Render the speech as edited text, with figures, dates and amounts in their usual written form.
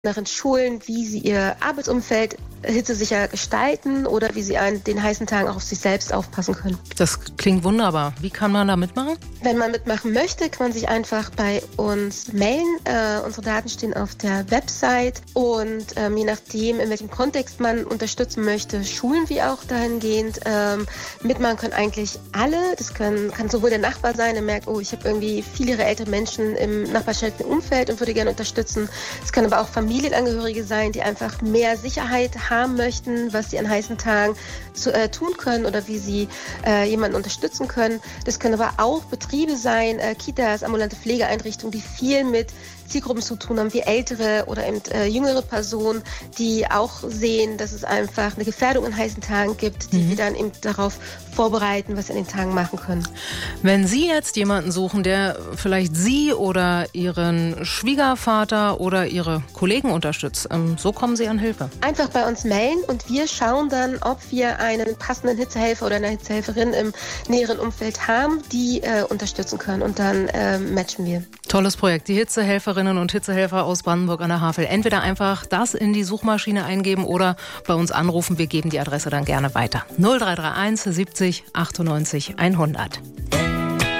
darin schulen, wie sie ihr Arbeitsumfeld hitzesicher gestalten oder wie sie an den heißen Tagen auch auf sich selbst aufpassen können. Das klingt wunderbar. Wie kann man da mitmachen? Wenn man mitmachen möchte, kann man sich einfach bei uns mailen. Unsere Daten stehen auf der Website und je nachdem, in welchem Kontext man unterstützen möchte, schulen wir auch dahingehend. Mitmachen können eigentlich alle. Das kann sowohl der Nachbar sein, der merkt, ich habe irgendwie viele ältere Menschen im nachbarschaftlichen Umfeld und würde gerne unterstützen. Es können aber auch Familienangehörige sein, die einfach mehr Sicherheit haben möchten, was sie an heißen Tagen tun können oder wie sie jemanden unterstützen können. Das können aber auch Betriebe sein, Kitas, ambulante Pflegeeinrichtungen, die viel mit Zielgruppen zu tun haben, wie ältere oder eben jüngere Personen, die auch sehen, dass es einfach eine Gefährdung an heißen Tagen gibt, die wir dann eben darauf vorbereiten, was sie an den Tagen machen können. Wenn Sie jetzt jemanden suchen, der vielleicht Sie oder Ihren Schwiegervater oder Ihre Kollegen unterstützt, so kommen Sie an Hilfe? Einfach bei uns melden und wir schauen dann, ob wir einen passenden Hitzehelfer oder eine Hitzehelferin im näheren Umfeld haben, die unterstützen können und dann matchen wir. Tolles Projekt. Die Hitzehelferinnen und Hitzehelfer aus Brandenburg an der Havel. Entweder einfach das in die Suchmaschine eingeben oder bei uns anrufen. Wir geben die Adresse dann gerne weiter. 0331 70 98 100.